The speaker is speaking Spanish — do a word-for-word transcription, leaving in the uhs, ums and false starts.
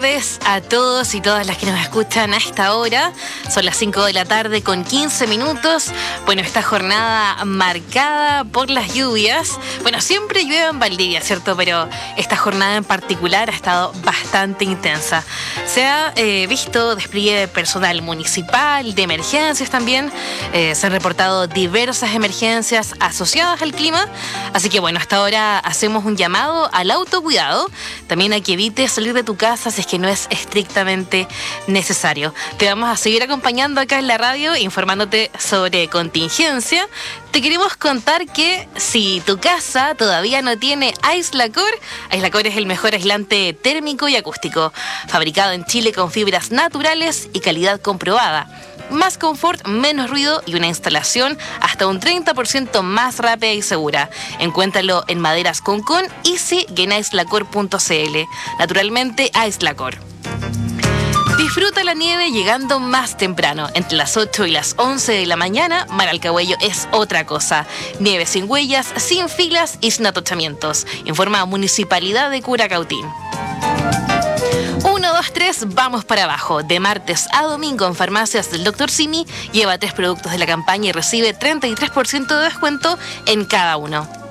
tardes a todos y todas las que nos escuchan a esta hora. Son las cinco de la tarde con quince minutos. Bueno, esta jornada marcada por las lluvias. Bueno, siempre llueve en Valdivia, ¿cierto? Pero esta jornada en particular ha estado bastante intensa. Se ha eh, visto despliegue de personal municipal, de emergencias también. Eh, se han reportado diversas emergencias asociadas al clima. Así que bueno, hasta ahora hacemos un llamado al autocuidado. También a que evites salir de tu casa si es que no es estrictamente necesario. Te vamos a seguir acompañando acá en la radio, informándote sobre contingencia. Te queremos contar que si tu casa todavía no tiene Aislacor, Aislacor es el mejor aislante térmico y acústico, fabricado en Chile con fibras naturales y calidad comprobada. Más confort, menos ruido y una instalación hasta un treinta por ciento más rápida y segura. Encuéntralo en Maderas Concón, Easy y en aislacor punto c l. Naturalmente, Aislacor. Disfruta la nieve llegando más temprano. Entre las ocho y las once de la mañana, Mar Alcahuello es otra cosa. Nieve sin huellas, sin filas y sin atochamientos. Informa Municipalidad de Curacautín. uno, dos, tres, vamos para abajo. De martes a domingo en farmacias del doctor Simi, lleva tres productos de la campaña y recibe treinta y tres por ciento de descuento en cada uno.